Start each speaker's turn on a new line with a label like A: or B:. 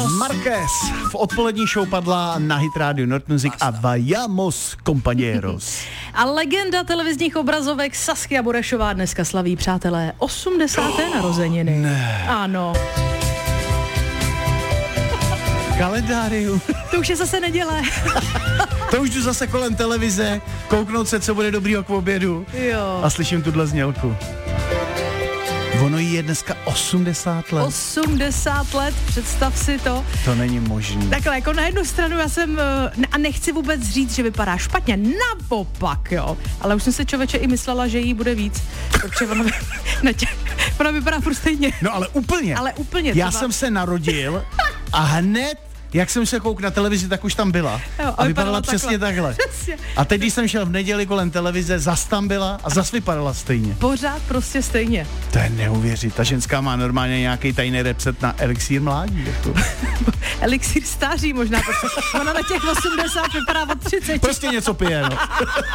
A: Marquez v odpolední show padla na Hit Radio North Music a Vayamos compañeros.
B: A legenda televizních obrazovek Saskia Burešová dneska slaví, přátelé, 80. narozeniny.
A: Ne.
B: Ano.
A: Kalendárium.
B: To už je zase neděle.
A: To už jdu zase kolem televize, kouknout se, co bude dobrýho k obědu.
B: Jo.
A: A slyším tuhle znělku. Ono jí je dneska 80 let.
B: 80 let, představ si to.
A: To není možný.
B: Takhle, jako na jednu stranu já jsem, a nechci vůbec říct, že vypadá špatně, naopak, jo. Ale už jsem se, člověče, i myslela, že jí bude víc. Protože ona vypadá furt stejně.
A: No ale úplně. Já jsem se narodil a hned, jak jsem se koukl na televizi, tak už tam byla.
B: Jo,
A: a vypadala přesně takhle.
B: Přesně.
A: A teď, když jsem šel v neděli kolem televize, zas tam byla a zas vypadala stejně.
B: Pořád prostě stejně.
A: To je neuvěřit. Ta ženská má normálně nějaký tajný recept na elixír mládí. Jako.
B: Elixír stáří možná, protože ona na těch 80 vypadá od 30.
A: Prostě něco pije, no.